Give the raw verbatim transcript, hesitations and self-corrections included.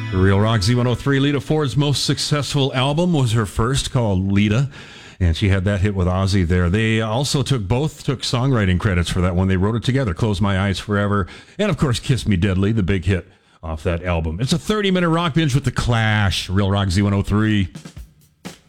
Real Rock Z one oh three, Lita Ford's most successful album was her first, called Lita, and she had that hit with Ozzy there. They also took both took songwriting credits for that one. They wrote it together, Close My Eyes Forever, and of course Kiss Me Deadly, the big hit off that album. It's a thirty-minute rock binge with The Clash. Real Rock Z one oh three.